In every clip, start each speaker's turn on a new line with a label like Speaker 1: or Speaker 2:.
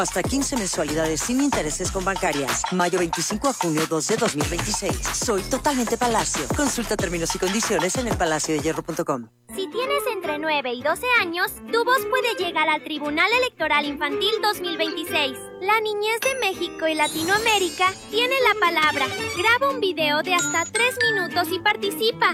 Speaker 1: Hasta 15 mensualidades sin intereses con Bancarias. Mayo 25 a junio 2 de 2026. Soy totalmente Palacio. Consulta términos y condiciones en elpalaciodehierro.com.
Speaker 2: Si tienes entre 9 y 12 años, tu voz puede llegar al Tribunal Electoral Infantil 2026. La niñez de México y Latinoamérica tiene la palabra. Graba un video de hasta 3 minutos y participa.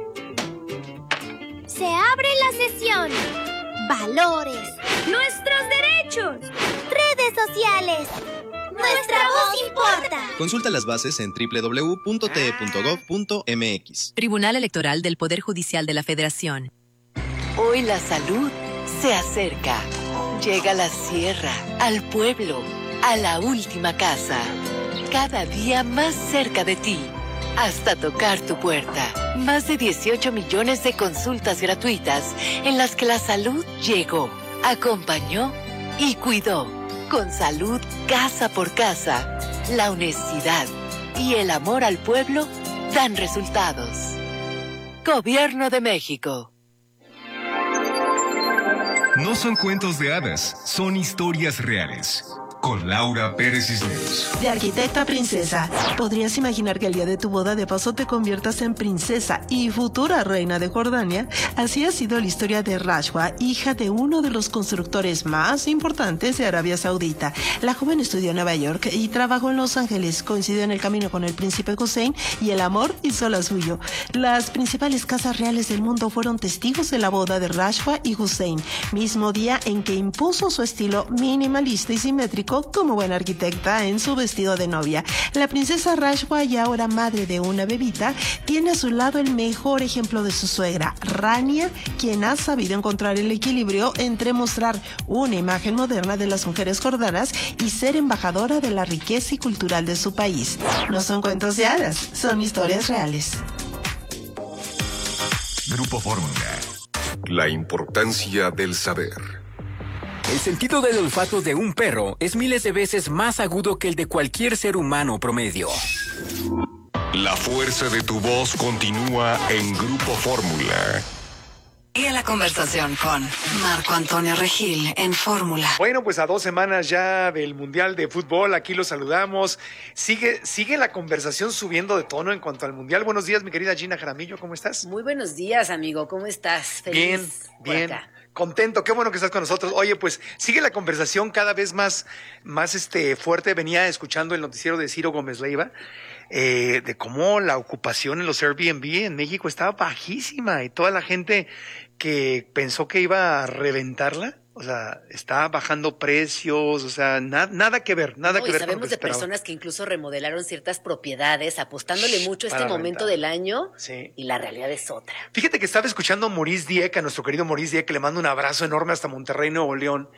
Speaker 2: Se abre la sesión. Valores. Nuestros derechos. Redes sociales. Nuestra voz importa.
Speaker 3: Consulta las bases en www.te.gov.mx.
Speaker 4: Tribunal Electoral del Poder Judicial de la Federación.
Speaker 5: Hoy la salud se acerca. Llega a la sierra, al pueblo, a la última casa. Cada día más cerca de ti. Hasta tocar tu puerta. Más de 18 millones de consultas gratuitas en las que la salud llegó, acompañó y cuidó. Con salud casa por casa, la honestidad y el amor al pueblo dan resultados. Gobierno de México.
Speaker 6: No son cuentos de hadas, son historias reales. Con Laura Pérez Cisneros.
Speaker 7: De arquitecta a princesa, ¿podrías imaginar que el día de tu boda de paso te conviertas en princesa y futura reina de Jordania? Así ha sido la historia de Rashwa, hija de uno de los constructores más importantes de Arabia Saudita. La joven estudió en Nueva York y trabajó en Los Ángeles. Coincidió en el camino con el príncipe Hussein y el amor hizo la suyo. Las principales casas reales del mundo fueron testigos de la boda de Rashwa y Hussein, mismo día en que impuso su estilo minimalista y simétrico como buena arquitecta en su vestido de novia. La princesa Rashwa, y ahora madre de una bebita, tiene a su lado el mejor ejemplo de su suegra, Rania, quien ha sabido encontrar el equilibrio entre mostrar una imagen moderna de las mujeres jordanas y ser embajadora de la riqueza y cultural de su país. No son cuentos de hadas, son historias reales.
Speaker 6: Grupo Fórmula. La importancia del saber.
Speaker 8: El sentido del olfato de un perro es miles de veces más agudo que el de cualquier ser humano promedio.
Speaker 6: La fuerza de tu voz continúa en Grupo Fórmula.
Speaker 5: Y en la conversación con Marco Antonio Regil en Fórmula.
Speaker 9: Bueno, pues a 2 semanas ya del Mundial de Fútbol, aquí los saludamos. Sigue la conversación subiendo de tono en cuanto al Mundial. Buenos días, mi querida Gina Jaramillo, ¿cómo estás?
Speaker 10: Muy buenos días, amigo, ¿cómo estás? Feliz
Speaker 9: bien. Contento, qué bueno que estás con nosotros. Oye, pues sigue la conversación cada vez más fuerte. Venía escuchando el noticiero de Ciro Gómez Leiva, de cómo la ocupación en los Airbnb en México estaba bajísima y toda la gente que pensó que iba a reventarla, o sea, está bajando precios, o sea, nada que ver, nada que ver.
Speaker 10: Y sabemos de personas que incluso remodelaron ciertas propiedades, apostándole mucho a este momento del año, sí. Y la realidad es otra.
Speaker 9: Fíjate que estaba escuchando a Maurice Dieck, a nuestro querido Maurice Dieck, que le mando un abrazo enorme hasta Monterrey, Nuevo León,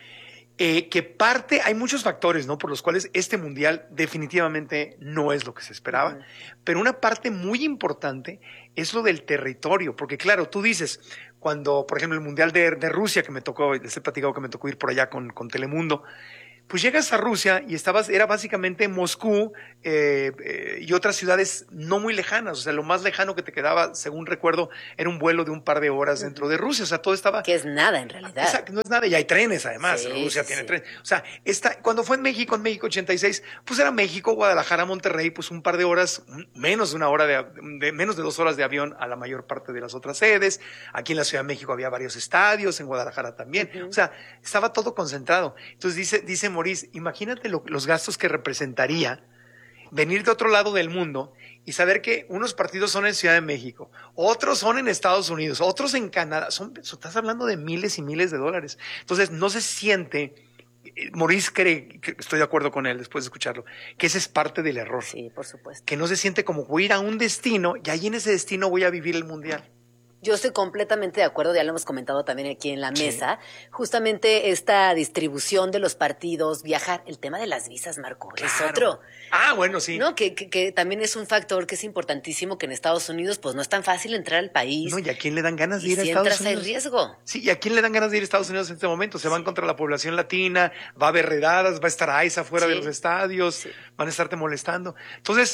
Speaker 9: hay muchos factores, ¿no? Por los cuales este mundial definitivamente no es lo que se esperaba, pero una parte muy importante es lo del territorio, porque claro, tú dices, cuando, por ejemplo, el mundial de Rusia, que me tocó, les he platicado que me tocó ir por allá con Telemundo, pues llegas a Rusia y era básicamente Moscú y otras ciudades no muy lejanas. O sea, lo más lejano que te quedaba, según recuerdo, era un vuelo de un par de horas dentro de Rusia. O sea, todo estaba...
Speaker 10: Que es nada en realidad.
Speaker 9: Exacto, no es nada. Y hay trenes además. Sí, Rusia tiene trenes. O sea, cuando fue en México 86, pues era México, Guadalajara, Monterrey, pues un par de horas, menos de una hora, menos de 2 horas de avión a la mayor parte de las otras sedes. Aquí en la Ciudad de México había varios estadios, en Guadalajara también. O sea, estaba todo concentrado. Entonces dice Maurice, imagínate los gastos que representaría venir de otro lado del mundo y saber que unos partidos son en Ciudad de México, otros son en Estados Unidos, otros en Canadá. Estás hablando de miles y miles de dólares. Entonces no se siente, Maurice cree, que estoy de acuerdo con él después de escucharlo, que ese es parte del error.
Speaker 10: Sí, por supuesto.
Speaker 9: Que no se siente como voy a ir a un destino y ahí en ese destino voy a vivir el mundial.
Speaker 10: Yo estoy completamente de acuerdo, ya lo hemos comentado también aquí en la mesa, justamente esta distribución de los partidos, viajar, el tema de las visas, Marco, claro. Es otro.
Speaker 9: Ah, bueno, sí.
Speaker 10: ¿No? Que también es un factor que es importantísimo, que en Estados Unidos pues no es tan fácil entrar al país.
Speaker 9: No, ¿y a quién le dan ganas de ir a
Speaker 10: si
Speaker 9: Estados
Speaker 10: entras
Speaker 9: Unidos?
Speaker 10: Hay riesgo.
Speaker 9: Sí, ¿y a quién le dan ganas de ir a Estados Unidos en este momento? Se van contra la población latina, va a haber redadas, va a estar ICE afuera de los estadios, van a estarte molestando. Entonces,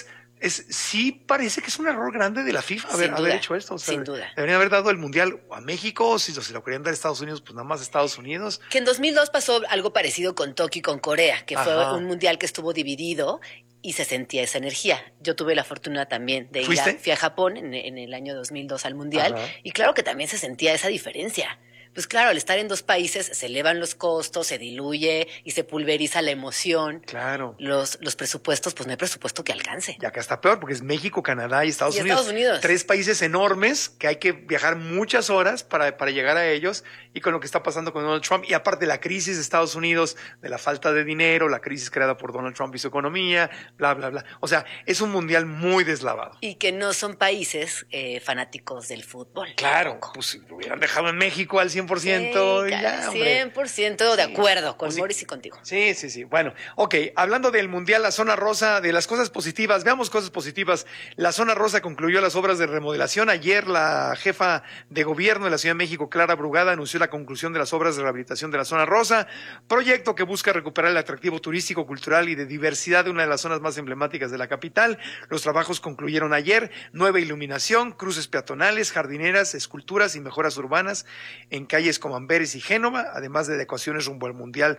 Speaker 9: sí parece que es un error grande de la FIFA haber hecho esto. O sea,
Speaker 10: sin duda.
Speaker 9: Deberían haber dado el Mundial a México, si lo querían dar a Estados Unidos, pues nada más a Estados Unidos.
Speaker 10: Que en 2002 pasó algo parecido con Tokio y con Corea, que fue un Mundial que estuvo dividido y se sentía esa energía. Yo tuve la fortuna también de ir fui a Japón en el año 2002 al Mundial, y claro que también se sentía esa diferencia. Pues claro, al estar en dos países se elevan los costos, se diluye y se pulveriza la emoción.
Speaker 9: Claro.
Speaker 10: Los presupuestos, pues no hay presupuesto que alcance.
Speaker 9: Y acá está peor, porque es México, Canadá y Estados Unidos. 3 países enormes que hay que viajar muchas horas para llegar a ellos, y con lo que está pasando con Donald Trump. Y aparte la crisis de Estados Unidos, de la falta de dinero, la crisis creada por Donald Trump y su economía, bla, bla, bla. O sea, es un mundial muy deslavado.
Speaker 10: Y que no son países fanáticos del fútbol.
Speaker 9: Claro, pues lo hubieran dejado en México al 100%.
Speaker 10: Sí,
Speaker 9: y ya,
Speaker 10: 100% de acuerdo con Boris y contigo.
Speaker 9: Sí. Bueno, ok, hablando del Mundial, la zona rosa, de las cosas positivas, veamos cosas positivas. La zona rosa concluyó las obras de remodelación. Ayer la jefa de gobierno de la Ciudad de México, Clara Brugada, anunció la conclusión de las obras de rehabilitación de la zona rosa, proyecto que busca recuperar el atractivo turístico, cultural y de diversidad de una de las zonas más emblemáticas de la capital. Los trabajos concluyeron ayer: nueva iluminación, cruces peatonales, jardineras, esculturas y mejoras urbanas en calles como Amberes y Génova, además de adecuaciones rumbo al Mundial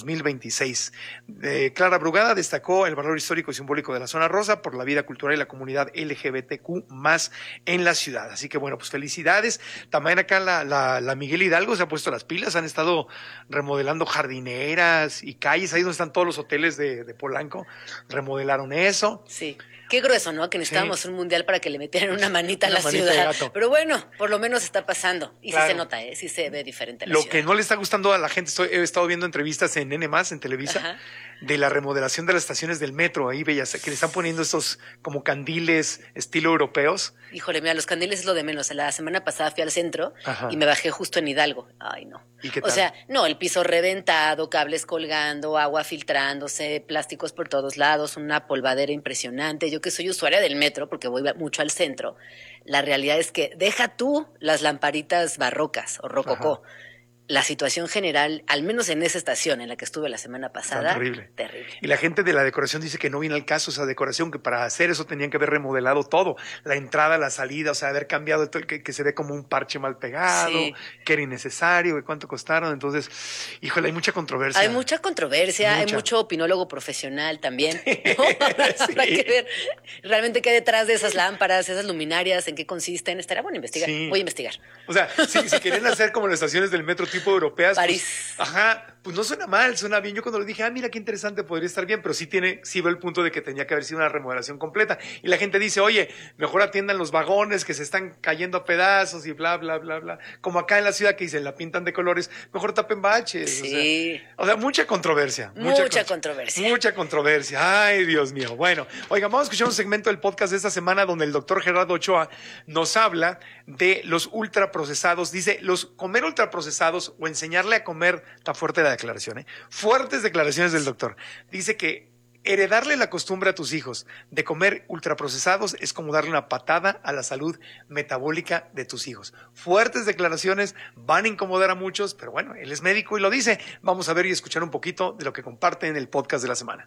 Speaker 9: 2026. Clara Brugada destacó el valor histórico y simbólico de la zona rosa por la vida cultural y la comunidad LGBTQ más en la ciudad. Así que bueno, pues felicidades. También acá la Miguel Hidalgo se ha puesto las pilas, han estado remodelando jardineras y calles, ahí donde están todos los hoteles de Polanco, remodelaron eso.
Speaker 10: Sí. Qué grueso, ¿no? Que necesitábamos un mundial para que le metieran una manita a la ciudad. Pero bueno, por lo menos está pasando. Y claro, sí se nota, sí se ve diferente la ciudad.
Speaker 9: Lo que no le está gustando a la gente, he estado viendo entrevistas en N+, en Televisa, de la remodelación de las estaciones del metro, ahí bellas, que le están poniendo estos como candiles estilo europeos.
Speaker 10: Híjole, mira, los candiles es lo de menos. La semana pasada fui al centro y me bajé justo en Hidalgo. Ay, no.
Speaker 9: ¿Y qué tal?
Speaker 10: O sea, no, el piso reventado, cables colgando, agua filtrándose, plásticos por todos lados, una polvadera impresionante. Yo que soy usuaria del metro, porque voy mucho al centro, la realidad es que deja tú las lamparitas barrocas o rococó. La situación general, al menos en esa estación en la que estuve la semana pasada, terrible.
Speaker 9: Y la gente de la decoración dice que no viene al caso esa decoración, que para hacer eso tenían que haber remodelado todo, la entrada, la salida, o sea, haber cambiado todo, que se ve como un parche mal pegado, que era innecesario, que cuánto costaron. Entonces, híjole, hay mucha controversia.
Speaker 10: Hay mucha controversia, hay mucho opinólogo profesional también. ¿No? Habrá que ver realmente qué hay detrás de esas lámparas, esas luminarias, en qué consisten. Estaría bueno investigar. Voy a investigar.
Speaker 9: O sea, si quieren hacer como las estaciones del metro tipo europeas,
Speaker 10: París.
Speaker 9: Pues, pues no suena mal, suena bien. Yo cuando lo dije, mira qué interesante, podría estar bien, pero sí veo el punto de que tenía que haber sido una remodelación completa. Y la gente dice, oye, mejor atiendan los vagones que se están cayendo a pedazos y bla, bla, bla, bla. Como acá en la ciudad que dicen, la pintan de colores, mejor tapen baches.
Speaker 10: Sí.
Speaker 9: O sea, mucha controversia.
Speaker 10: Mucha controversia.
Speaker 9: Mucha controversia. Ay, Dios mío. Bueno, oigan, vamos a escuchar un segmento del podcast de esta semana donde el doctor Gerardo Ochoa nos habla de los ultraprocesados. Dice, los comer ultraprocesados o enseñarle a comer, está fuerte la declaración, fuertes declaraciones del doctor. Dice que heredarle la costumbre a tus hijos de comer ultraprocesados es como darle una patada a la salud metabólica de tus hijos. Fuertes declaraciones, van a incomodar a muchos, pero bueno, él es médico y lo dice. Vamos a ver y escuchar un poquito de lo que comparte en el podcast de la semana.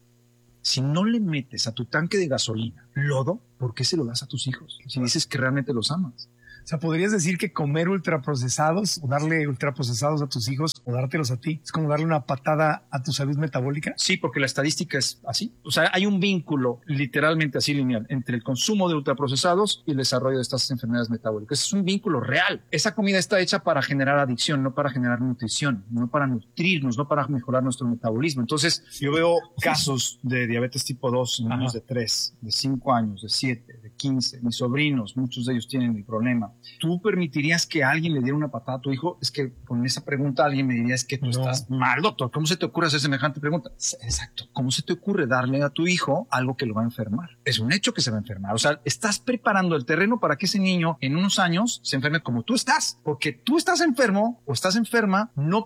Speaker 3: Si no le metes a tu tanque de gasolina lodo, ¿por qué se lo das a tus hijos? Si dices que realmente los amas.
Speaker 11: O sea, ¿podrías decir que comer ultraprocesados o darle ultraprocesados a tus hijos o dártelos a ti es como darle una patada a tu salud metabólica?
Speaker 3: Sí, porque la estadística es así. O sea, hay un vínculo literalmente así lineal entre el consumo de ultraprocesados y el desarrollo de estas enfermedades metabólicas. Es un vínculo real. Esa comida está hecha para generar adicción, no para generar nutrición, no para nutrirnos, no para mejorar nuestro metabolismo. Entonces,
Speaker 11: yo veo casos de diabetes tipo 2 en niños de 3, de 5 años, de 7, de 15. Mis sobrinos, muchos de ellos tienen el problema. ¿Tú permitirías que alguien le diera una patada a tu hijo? Es que con esa pregunta alguien me diría, es que tú estás mal, doctor. ¿Cómo se te ocurre hacer semejante pregunta? Exacto. ¿Cómo se te ocurre darle a tu hijo algo que lo va a enfermar? Es un hecho que se va a enfermar. O sea, estás preparando el terreno para que ese niño en unos años se enferme como tú estás. Porque tú estás enfermo o estás enferma no por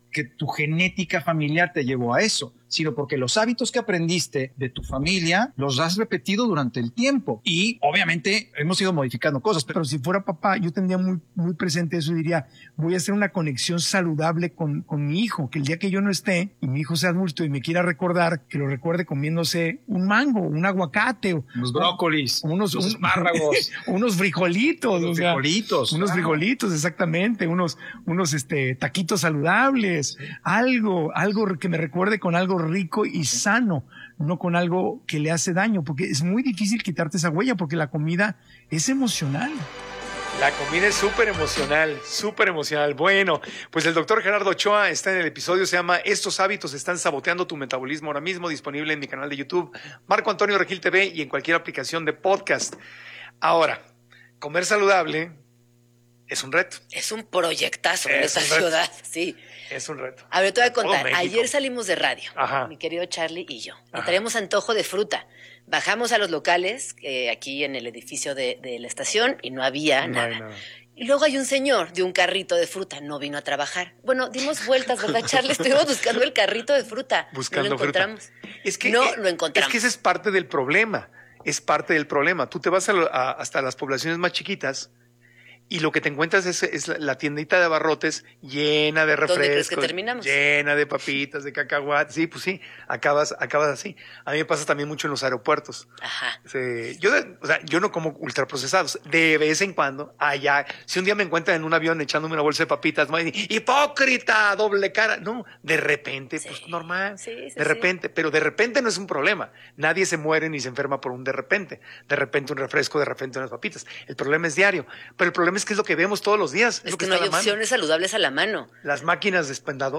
Speaker 3: porque tu genética familiar te llevó a eso, sino porque los hábitos que aprendiste de tu familia los has repetido durante el tiempo. Y obviamente hemos ido modificando cosas.
Speaker 12: Pero si fuera papá, yo tendría muy presente eso y diría, voy a hacer una conexión saludable con mi hijo, que el día que yo no esté y mi hijo sea adulto y me quiera recordar, que lo recuerde comiéndose un mango, un aguacate,
Speaker 3: unos brócolis,
Speaker 12: unos espárragos, unos frijolitos, unos frijolitos, exactamente, unos taquitos saludables, algo que me recuerde con algo rico y sano, no con algo que le hace daño, porque es muy difícil quitarte esa huella, porque la comida es emocional.
Speaker 9: La comida es súper emocional, súper emocional. Bueno, pues el doctor Gerardo Ochoa está en el episodio, se llama Estos hábitos están saboteando tu metabolismo, ahora mismo disponible en mi canal de YouTube, Marco Antonio Regil TV, y en cualquier aplicación de podcast. Ahora, comer saludable es un reto.
Speaker 10: Es un proyectazo en esta ciudad, sí.
Speaker 9: Es un reto.
Speaker 10: A ver, te voy a contar. Ayer salimos de radio, mi querido Charlie y yo. Y traíamos antojo de fruta. Bajamos a los locales, aquí en el edificio de la estación, y no había nada. Y luego hay un señor de un carrito de fruta, no vino a trabajar. Bueno, dimos vueltas, ¿verdad, Charlie? Estuvimos buscando el carrito de fruta. No lo encontramos. No lo encontramos.
Speaker 9: Es que ese es parte del problema. Es parte del problema. Tú te vas hasta las poblaciones más chiquitas y lo que te encuentras es la tiendita de abarrotes llena de refrescos. ¿Dónde crees que terminamos? Llena de papitas, de cacahuates. Sí, pues sí, acabas así. A mí me pasa también mucho en los aeropuertos.
Speaker 10: Ajá.
Speaker 9: Yo no como ultraprocesados. De vez en cuando, si un día me encuentran en un avión echándome una bolsa de papitas, me dicen, ¡hipócrita, doble cara! No, de repente, pues normal. De repente, pero de repente no es un problema. Nadie se muere ni se enferma por un de repente. De repente un refresco, de repente unas papitas. El problema es diario. Pero el problema es que es lo que vemos todos los días.
Speaker 10: Es que no hay opciones saludables a la mano.
Speaker 9: Las máquinas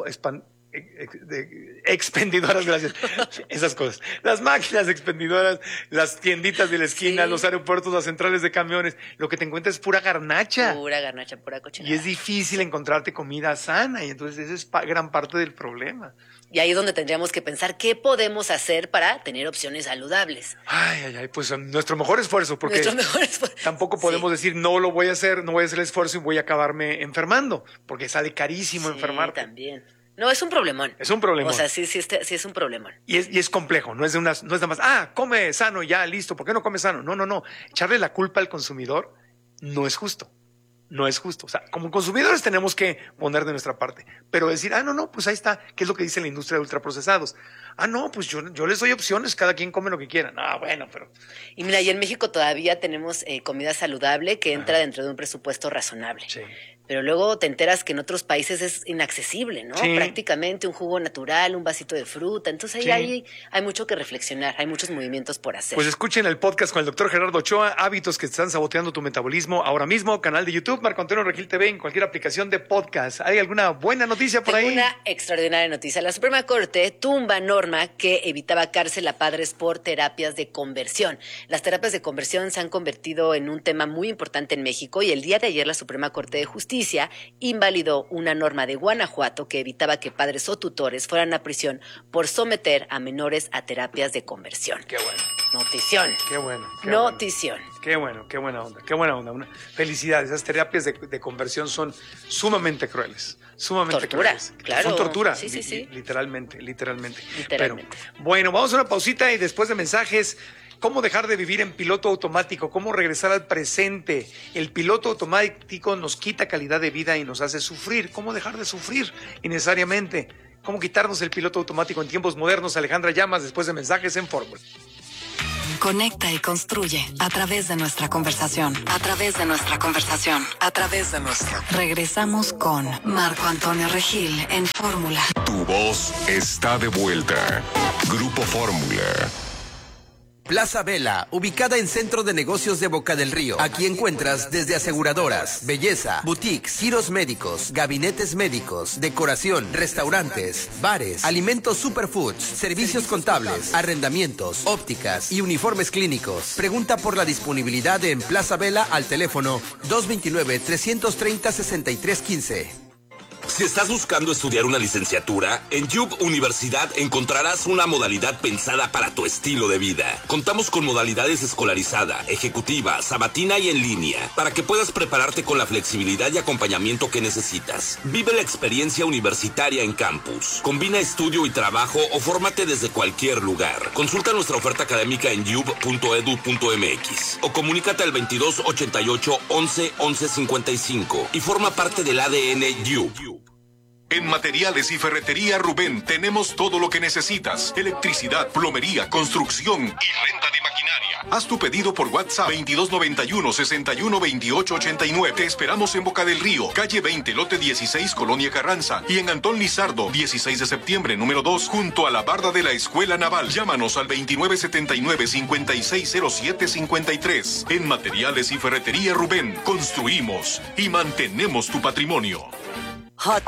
Speaker 9: expendidoras, gracias. Esas cosas. Las máquinas expendidoras, las tienditas de la esquina, los aeropuertos, las centrales de camiones. Lo que te encuentras es pura garnacha.
Speaker 10: Pura cochinada.
Speaker 9: Y es difícil encontrarte comida sana. Y entonces esa es gran parte del problema.
Speaker 10: Y ahí es donde tendríamos que pensar qué podemos hacer para tener opciones saludables.
Speaker 9: Pues nuestro mejor esfuerzo, porque tampoco podemos decir no lo voy a hacer, no voy a hacer el esfuerzo y voy a acabarme enfermando, porque sale carísimo enfermarte.
Speaker 10: También. No, es un problemón.
Speaker 9: Es un problemón.
Speaker 10: O sea, sí es un problemón.
Speaker 9: Y es complejo, no es nada más, come sano, ya, listo, ¿por qué no come sano? No. Echarle la culpa al consumidor no es justo. No es justo. O sea, como consumidores tenemos que poner de nuestra parte. Pero decir, pues ahí está. ¿Qué es lo que dice la industria de ultraprocesados? Pues yo les doy opciones, cada quien come lo que quiera. Pero...
Speaker 10: Y mira, y en México todavía tenemos comida saludable que entra dentro de un presupuesto razonable.
Speaker 9: Sí.
Speaker 10: Pero luego te enteras que en otros países es inaccesible, ¿no? Sí. Prácticamente un jugo natural, un vasito de fruta. Entonces ahí hay mucho que reflexionar, hay muchos movimientos por hacer.
Speaker 9: Pues escuchen el podcast con el doctor Gerardo Ochoa, hábitos que están saboteando tu metabolismo ahora mismo, canal de YouTube, Marco Antonio Regil TV, en cualquier aplicación de podcast. ¿Hay alguna buena noticia por ahí?
Speaker 10: Una extraordinaria noticia. La Suprema Corte tumba norma que evitaba cárcel a padres por terapias de conversión. Las terapias de conversión se han convertido en un tema muy importante en México y el día de ayer la Suprema Corte de Justicia invalidó una norma de Guanajuato que evitaba que padres o tutores fueran a prisión por someter a menores a terapias de conversión.
Speaker 9: Qué bueno.
Speaker 10: Notición.
Speaker 9: Qué bueno.
Speaker 10: Notición.
Speaker 9: Qué bueno, qué buena onda. Felicidades. Esas terapias de conversión son sumamente crueles. Sumamente crueles.
Speaker 10: Claro.
Speaker 9: Son tortura.
Speaker 10: Sí.
Speaker 9: Literalmente. Pero, bueno, vamos a una pausita y después de mensajes. ¿Cómo dejar de vivir en piloto automático? ¿Cómo regresar al presente? El piloto automático nos quita calidad de vida y nos hace sufrir. ¿Cómo dejar de sufrir innecesariamente? ¿Cómo quitarnos el piloto automático en tiempos modernos? Alejandra Llamas, después de mensajes en Fórmula.
Speaker 13: Conecta y construye a través de nuestra conversación. Regresamos con Marco Antonio Regil en Fórmula.
Speaker 6: Tu voz está de vuelta. Grupo Fórmula.
Speaker 14: Plaza Vela, ubicada en Centro de Negocios de Boca del Río. Aquí encuentras desde aseguradoras, belleza, boutiques, giros médicos, gabinetes médicos, decoración, restaurantes, bares, alimentos superfoods, servicios contables, arrendamientos, ópticas y uniformes clínicos. Pregunta por la disponibilidad en Plaza Vela al teléfono 229-330-6315.
Speaker 15: Si estás buscando estudiar una licenciatura, en Yup Universidad encontrarás una modalidad pensada para tu estilo de vida. Contamos con modalidades escolarizada, ejecutiva, sabatina y en línea, para que puedas prepararte con la flexibilidad y acompañamiento que necesitas. Vive la experiencia universitaria en campus. Combina estudio y trabajo o fórmate desde cualquier lugar. Consulta nuestra oferta académica en yup.edu.mx o comunícate al 2288 11 11 55 y forma parte del ADN Yup.
Speaker 16: En Materiales y Ferretería Rubén tenemos todo lo que necesitas. Electricidad, plomería, construcción y renta de maquinaria. Haz tu pedido por WhatsApp 2291-612889. Te esperamos en Boca del Río, calle 20, lote 16, Colonia Carranza. Y en Antón Lizardo, 16 de septiembre, número 2, junto a la barda de la Escuela Naval. Llámanos al 2979-560753. En Materiales y Ferretería Rubén, construimos y mantenemos tu patrimonio.
Speaker 1: Hot